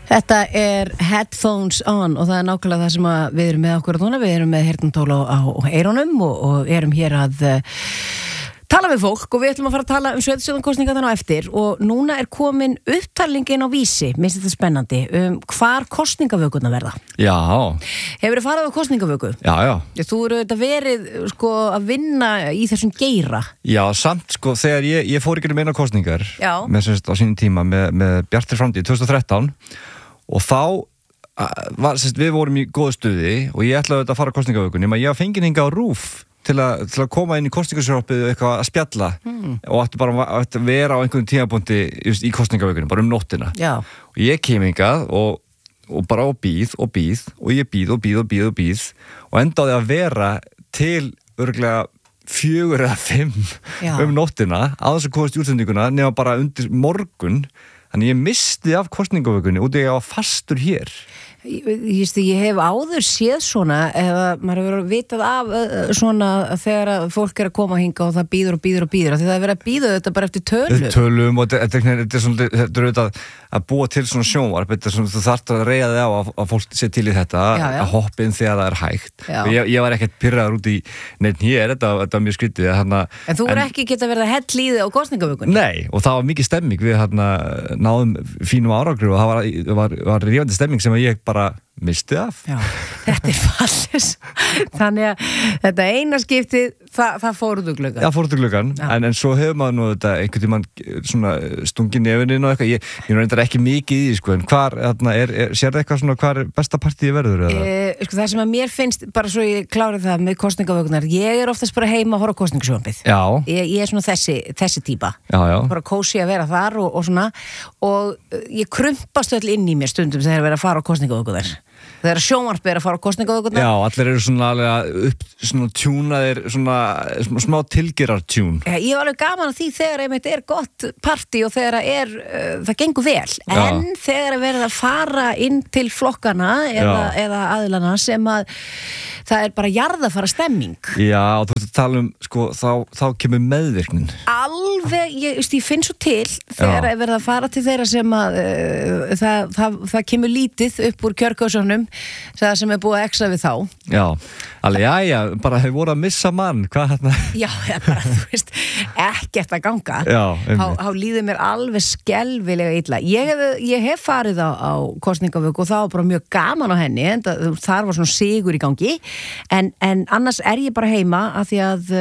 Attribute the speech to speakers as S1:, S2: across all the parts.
S1: Þetta Headphones On og það nákvæmlega það sem við erum með okkur núna. Við erum með heyrnartól á eyrunum og erum hér að tala við fólk og við ætlum að fara að tala sveitarstjórnarkosningar þannig á eftir og núna komin upptalningin á Vísi, minnst þetta spennandi, hvar kosningavökurnar verða.
S2: Já.
S1: Hefurðu farið á kosningavöku?
S2: Já.
S1: Þú eru þetta verið að vinna í þessum geira.
S2: Já, samt þegar ég fór ekki meina kosningar með á sínum tíma með Bjartri framtíð 2013 og þá við vorum í góðu stuði og ég ætlaði að fara á kosningavöku nema ég fengið hingað á RÚV til að koma inn í kosningasjónvarpið og eitthvað að spjalla og ætti bara að vera á einhverjum tímapunkti í kosningavökunni, bara nóttina.
S1: Já.
S2: Og ég kem hingað og bara bíð og ég bíð og endaði að vera til örugglega 4 eða 5 nóttina á þess að komast í útsendinguna nema bara undir morgun. Þannig ég misti af kosningavökunni út af ég var fastur hér.
S1: Ég hef áður séð svona eða maður hefur verið vitað af svona þegar að fólk að koma hinga og það býður því það verið að býða þetta bara eftir
S2: tölum og þetta er auðvitað að búa til svona sjónvarp þú þarft að reyða þig á að fólk sé til í þetta að hoppa inn þegar það er hægt og ég var ekkert pirraður út í neitt hér, þetta var mjög skrítið En
S1: þú voru ekki geta verið að hella í þig á kosningavökunni?
S2: Nei, og það var mikið stemming við náðum fínum árangri og það var rífandi stemming sem ég bara misti af.
S1: Já, þetta er fallis. Þannig að þetta eina skiptið, það fór út úr gluggan.
S2: Já, fór út úr gluggan, en svo hefur maður nú þetta einhvern tímann svona stungin nefnin og eitthvað. Ég reyndar ekki mikið í því, en hvar, sérðu eitthvað svona, hvar besta partíi verður?
S1: Það sem að mér finnst, bara svo ég klárið það með kosningavökunar, ég oftast bara heima að horfa á kosningasjónvarpið.
S2: Já.
S1: Ég er svona þessi típa.
S2: Já.
S1: Bara kósi að vera þar og svona, og ég krumpast öll inn í mér stundum þegar ég verið að fara á kosningavökunar. Þegar sjónvarpið er að fara á kosningavökurnar.
S2: Já, allir eru svona tjúnaðir, svona smá tilgerartjún.
S1: Já, ég var alveg gaman að því þegar einmitt er gott partí og þegar það gengur vel. En þegar verið að fara inn til flokkana eða aðilana sem að það er bara jarðafara stemming. Já,
S2: og þú ert að tala þá kemur meðvirknin.
S1: Alveg, ég finn svo til þegar verið að fara til þeirra sem að það kemur lítið upp úr kjörgjósunum það sem er búið að exa við þá. Já, alveg,
S2: bara hefur voru að missa mann, hvað hérna?
S1: Já, bara, þú veist, ekkert að ganga. Þá líður mér alveg skelfilega illa. Ég hef farið á kosningavöku og það var bara mjög gaman á henni, en þar var svona sigur í gangi, en annars er ég bara heima af því að,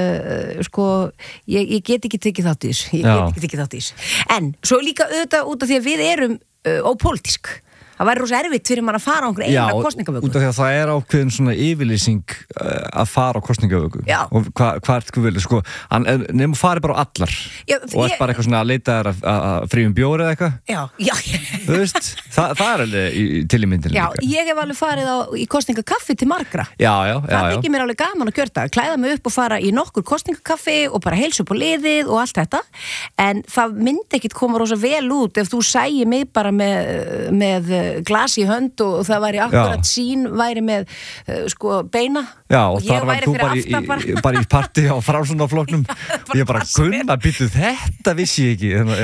S1: ég get ekki tekið þátt í þessu. En svo líka auðvitað út af því að við erum ópólitísk. Það væri rosa erfitt fyrir mann að fara á einhver eina kosningavöku.
S2: Já, út af því að það er ákveðin svona yfirlýsing að fara á kosningavöku. Já. Og hvað ert þú vilja, nefnum fari bara á allar. Já, og ert bara eitthvað svona að leita að fríum bjóri eða eitthvað. Já. Þú veist, það er alveg til í myndinu líka.
S1: Já, ég hef alveg farið í kosningakaffi til margra.
S2: Já.
S1: Það þykir mér alveg gaman að kjörta. Klæða mig upp og fara í nokkur kosningakaffi og bara heilsa upp á liðið og allt þetta. En það myndi ekkit koma rosa vel út ef þú sæi mig bara með glas í hönd og það væri akkurat sín væri með beina.
S2: Já, og þar var þú bara í partí á Framsóknarflokknum. Ég bara kunna býtu þetta vissi ég ekki.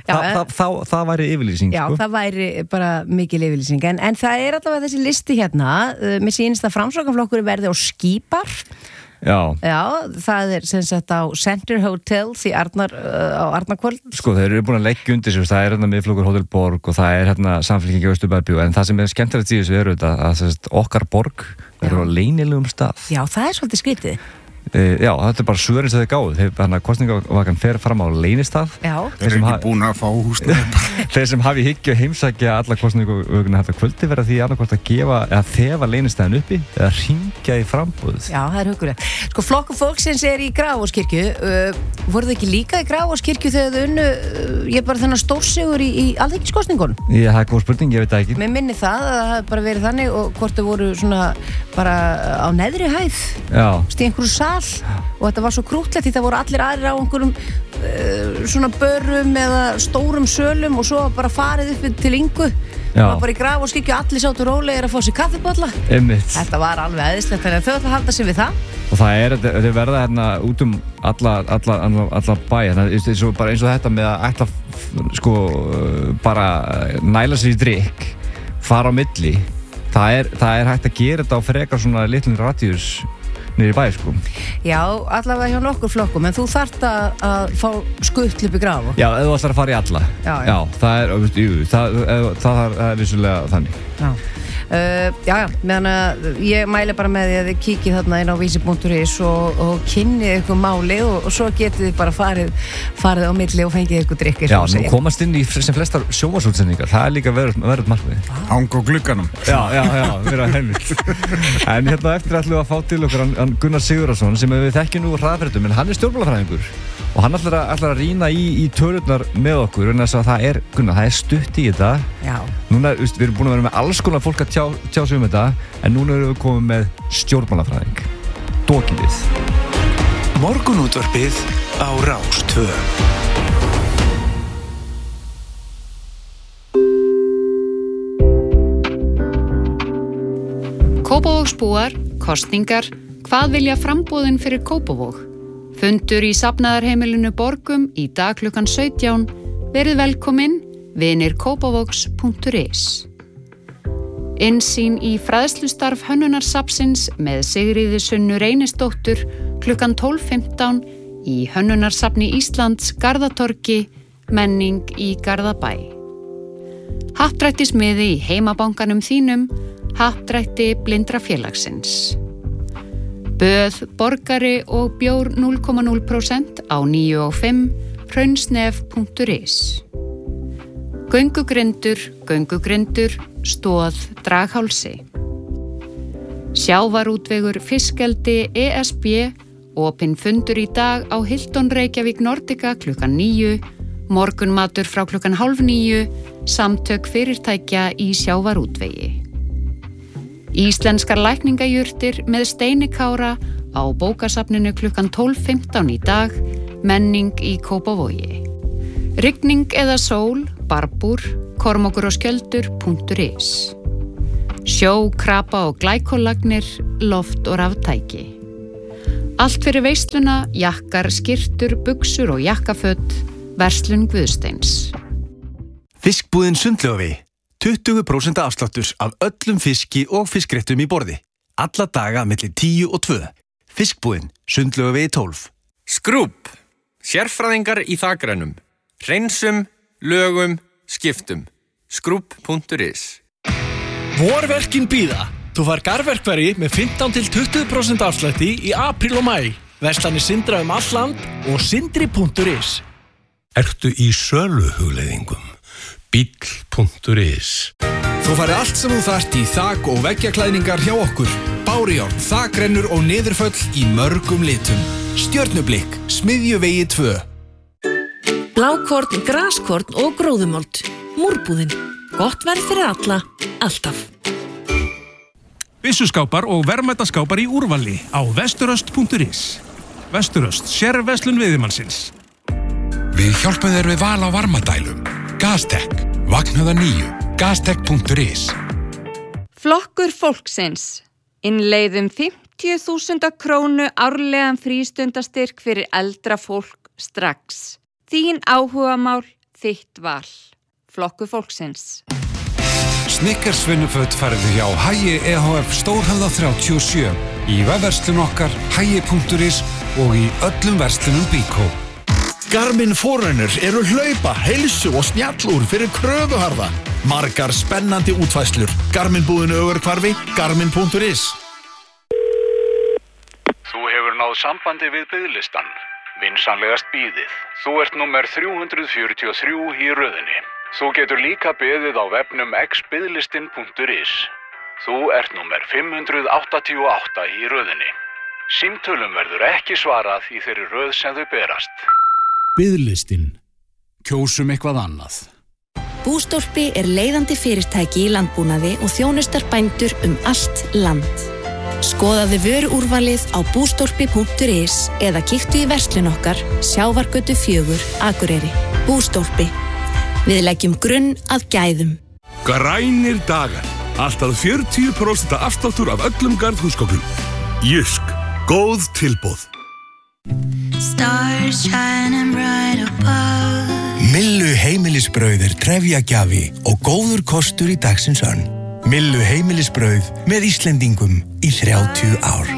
S2: Það væri yfirlýsing.
S1: Já, það væri bara mikil yfirlýsing. En það er allavega þessi listi hérna. Mér sýnist að Framsóknarflokkur verði á Skipar. Já, það er sem sagt á Center Hotel á Arnarkvöld.
S2: Þeir eru búin að leggja undir sig, það er hérna Miðflokkur Hótel Borg og það er hérna Samfylking í Austurbæbjó, en það sem er skemmtilegt í þessu er að okkar borg er á leynilegum stað. Já, það er svolítið skrítið. Já, þetta er bara svörin sem þið gáðu. Þannig að kosningavakan fer fram á leynistað. Já.
S3: Þeir eru ekki búin að fá húsnæði.
S2: Þeir sem hafi hyggju að heimsækja alla kosningavökuna þetta kvöldi verða því annarkvort að gefa eða þefa leynistæðin uppi eða hringja í frambúð.
S1: Já, það er hugulegt. Flokkur fólksins er í Grafarvogskirkju. Voruð þið ekki líka í Grafarvogskirkju þegar þið unnu bara þennan stórsigur í alþingiskosningunum?
S2: Já, það er góð spurning, ég veit það ekki.
S1: Mér minni það að það bara verið þannig og hvort þau voru svona bara á neðri hæð.
S2: Já.
S1: Stíð einhverju sal og þetta var svo krútlegt því það voru allir aðrir á einhverjum svona börum eða stórum sölum og svo bara farið upp til Ingu. Það var bara í Grafarvogskirkju, allir sátu rólegir að fá sér kaffibolla. Þetta var alveg æðislegt, þannig að þau ætla að halda sig við það.
S2: Og það er verða hérna út alla bæ, bara eins og þetta með að ætla bara næla sér í drykk fara á milli, það er hægt að gera þetta á frekar svona litlum radíus niður í bæ, sko.
S1: Já, allavega hjá nokkur flokkum, en þú þarft að fá skuttl upp í graf.
S2: Já, ef þú ætlar að fara í alla. Já, það er vissulega þannig.
S1: Meðan að ég mæli bara með því að þið kíkið þarna inn á vísi.is og kynnið ykkur máli og svo getið þið bara farið á milli og fengið ykkur drikkir.
S2: Já, nú komast inn í sem flestar sjónvarpsútsendingar, það er líka verið markmið.
S3: Hanga á glugganum.
S2: Já, vera heimilt. En hérna eftir ætlum við að fá til okkur hann Gunnar Sigurðarson sem við þekkjum nú hraðfréttum, en hann er stjórnmálafræðingur og hann ætlar að rýna í tölurnar með okkur, en þess að það er stutt í þetta. Já. Núna, við erum búin að vera með alls konar fólk að tjá sig þetta, en núna erum við komið með stjórnmálafræðing. Dokindið.
S4: Morgunútvarpið á Rás 2.
S5: Kópavogsbúar, kosningar, hvað vilja framboðin fyrir Kópavog? Fundur í safnaðarheimilinu Borgum í dag klukkan 17. Verið velkomin, vinirkopavogs.is. Innsýn í fræðslustarf Hönnunarsafnsins með Sigríði Sunnu Reynisdóttur klukkan 12:15 í Hönnunarsafni Íslands, Garðatorgi, menning í Garðabæ. Happdrættismiði í heimabankanum þínum, Happdrætti Blindrafélagsins. Böð, borgari og bjór 0,0% á 9 og 5, hraunsnef.is. Göngugrindur, stóð, draghálsi. Sjávarútvegur fiskeldi ESB, opinn fundur í dag á Hilton Reykjavík Nordica klukkan 9, morgunmatur frá klukkan 8:30, samtök fyrirtækja í sjávarútvegi. Íslenskar lækningajurtir með Steini Kára á bókasafninu klukkan 12:15 í dag, menning í Kópavogi. Rigning eða sól, barbúr, kormokur-og-skjöldur.is. Sjó, krapa og glækólagnir, loft og raftæki. Allt fyrir veisluna, jakkar, skyrtur, buxur og jakkaföt, verslun Guðsteins.
S4: Fiskbúðin Sundlaugavegi. 20% afsláttur af öllum fiski og fiskréttum í borði. Alla daga milli 10 og 2. Fiskbúðin, Sundlaugavegi 12.
S6: Skrúbb. Sérfræðingar í þakrænum. Hreinsum, lögum, skiptum. Skrúbb.is.
S7: Vorverkin bíða. Þú fær garðverkfæri með 15-20% afslætti í apríl og maí. Verslanir Sindra all land og sindri.is.
S8: Ertu í söluhugleiðingum? Bíll.is.
S9: Þú færði allt sem þú þarft í þak- og veggjaklæðningar hjá okkur. Bárujárn, þakrennur og niðurföll í mörgum litum. Stjörnublikk, Smiðjuvegi 2.
S10: Blákorn, graskorn og gróðumold. Múrbúðin. Gott verð fyrir alla, alltaf.
S11: Byssuskápar og verðmætaskápar í úrvali á vesturöst.is. Vesturöst, sérverslun veiðimannsins.
S8: Við hjálpum þér við val á varmadælum. Gastec, Vagnhöða 9, gastec.is.
S12: Flokkur fólksins. Innleiðum 50.000 krónu árlegan frístundastyrk fyrir eldra fólk strax. Þín áhugamál, þitt val. Flokkur fólksins.
S8: Snickers vinnuföt færðu hjá Hagi EHF Stórhöfða 37, í vefverslun okkar hagi.is og í öllum verslunum Bíkó.
S13: Garmin Forerunner eru hlaupa, heilsu og snjallúr fyrir kröfuharða. Margar spennandi útfærslur. Garmin-búðinu Ögurhvarfi, garmin.is.
S14: Þú hefur náð sambandi við biðlistan. Vinsamlegast bíðið. Þú ert númer 343 í röðinni. Þú getur líka beðið á vefnum xbiðlistin.is. Þú ert númer 588 í röðinni. Símtölum verður ekki svarað í þeirri röð sem þau berast.
S15: Biðlistin. Kjósum eitthvað annað.
S10: Bústólpi leiðandi fyrirtæki í landbúnaði og þjónustar bændur allt land. Skoðaðu vöruúrvalið á bústólpi.is eða kíktu í verslun okkar, Sjávargötu 4, Akureyri. Bústólpi. Við leggjum grunn að gæðum.
S16: Grænir dagar. Allt að 40% afsláttur af öllum garðhúsgögnum. Jysk. Góð tilboð.
S17: Stars shining bright above.
S18: Millu heimilisbrauð trefjagjafi og góður kostur í dagsins önn.
S17: Millu heimilisbrauð með Íslendingum í 30 ár.